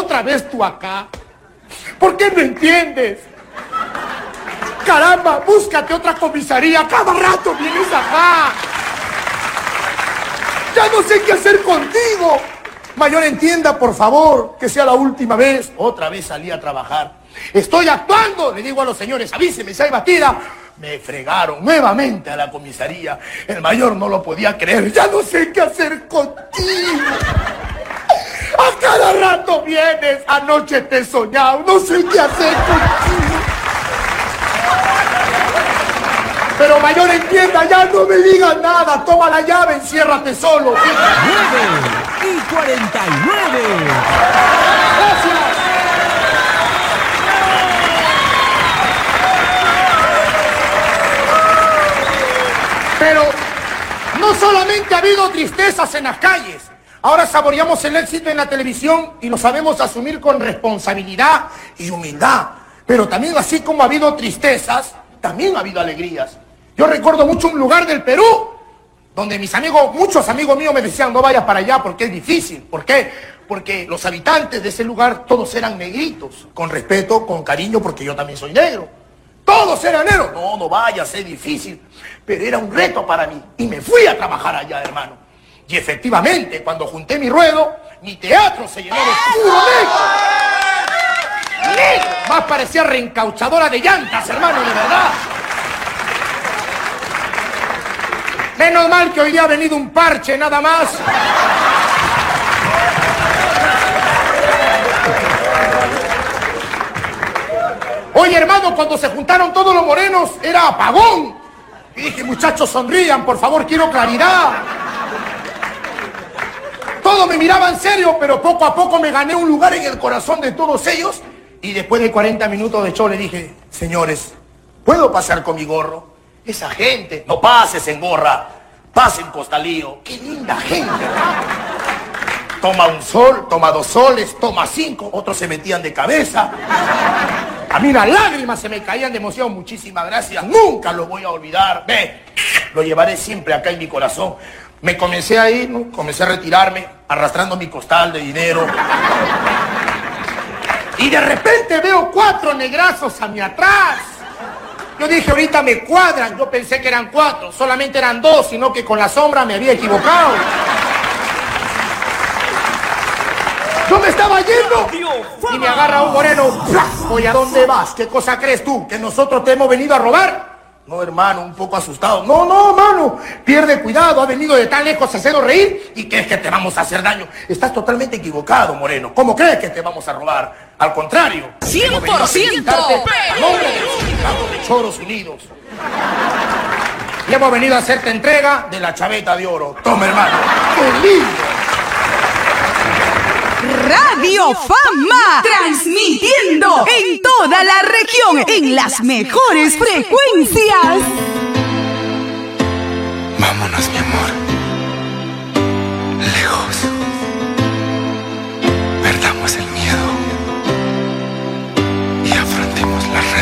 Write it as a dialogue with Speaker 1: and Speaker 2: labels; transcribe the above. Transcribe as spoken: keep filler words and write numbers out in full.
Speaker 1: otra vez tú acá? ¿Por qué no entiendes? Caramba, búscate otra comisaría. Cada rato vienes acá. Ya no sé qué hacer contigo. Mayor, entienda, por favor, que sea la última vez. Otra vez salí a trabajar. Estoy actuando, le digo a los señores, avíseme si hay batida. Me fregaron nuevamente a la comisaría. El mayor no lo podía creer. Ya no sé qué hacer contigo. A cada rato vienes. Anoche te he soñado. No sé qué hacer contigo. Pero mayor, entienda, ya no me digas nada. Toma la llave, enciérrate solo.
Speaker 2: nueve y cuarenta y nueve.
Speaker 1: Gracias. Pero no solamente ha habido tristezas en las calles. Ahora saboreamos el éxito en la televisión y lo sabemos asumir con responsabilidad y humildad. Pero también, así como ha habido tristezas, también ha habido alegrías. Yo recuerdo mucho un lugar del Perú donde mis amigos, muchos amigos míos me decían, no vayas para allá porque es difícil. ¿Por qué? Porque los habitantes de ese lugar todos eran negritos, con respeto, con cariño, porque yo también soy negro. Todos eran negros. No, no vayas, es difícil. Pero era un reto para mí y me fui a trabajar allá, hermano. Y efectivamente, cuando junté mi ruedo, mi teatro se llenó de puro negro. Negro. Más parecía reencauchadora de llantas, hermano, de verdad. Menos mal que hoy día ha venido un parche, nada más. Oye, hermano, cuando se juntaron todos los morenos, era apagón. Y dije, muchachos, sonrían, por favor, quiero claridad. Todos me miraban serio, pero poco a poco me gané un lugar en el corazón de todos ellos. Y después de cuarenta minutos de show le dije, señores, ¿puedo pasar con mi gorro? Esa gente, no pases en gorra, pase en costalío. ¡Qué linda gente! Toma un sol, toma dos soles, toma cinco, otros se metían de cabeza. A mí las lágrimas se me caían de emoción. Muchísimas gracias, nunca lo voy a olvidar. Ve, lo llevaré siempre acá en mi corazón. Me comencé a ir, ¿no? Comencé a retirarme, arrastrando mi costal de dinero. Y de repente veo cuatro negrazos a mi atrás. Yo dije, ahorita me cuadran. Yo pensé que eran cuatro, solamente eran dos, sino que con la sombra me había equivocado. Yo me estaba yendo y me agarra un moreno. Oye, ¿a dónde vas? ¿Qué cosa crees tú? ¿Que nosotros te hemos venido a robar? No, hermano, un poco asustado. No, no, hermano, pierde cuidado. Ha venido de tan lejos a hacernos reír y crees que te vamos a hacer daño. Estás totalmente equivocado, moreno. ¿Cómo crees que te vamos a robar? Al contrario.
Speaker 3: ¡cien por ciento!
Speaker 1: A nombre de los sindicatos de Choros Unidos. Y hemos venido a hacerte entrega de la chaveta de oro. Toma, hermano. ¡Qué lindo!
Speaker 3: Radio Fama, transmitiendo en toda la región, en las mejores frecuencias.
Speaker 4: Vámonos, mi amor.